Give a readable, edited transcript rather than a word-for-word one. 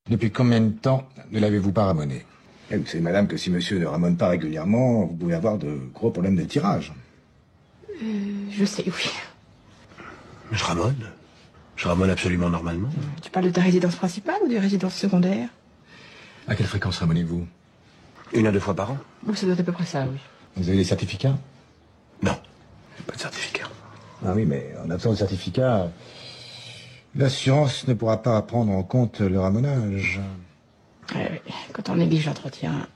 Depuis combien de temps ne l'avez-vous pas ramoné? Vous savez, madame, que si monsieur ne ramone pas régulièrement, vous pouvez avoir de gros problèmes de tirage. Je sais, oui. Mais je ramone. Je ramone absolument normalement. Tu parles de ta résidence principale ou de résidence secondaire? À quelle fréquence ramonez-vous? 1 à 2 fois par an. Oui, ça doit être à peu près ça, oui. Vous avez des certificats? Non, j'ai pas de certificat. Ah oui, mais en absence de certificat, l'assurance ne pourra pas prendre en compte le ramonage. Oui, quand on néglige l'entretien.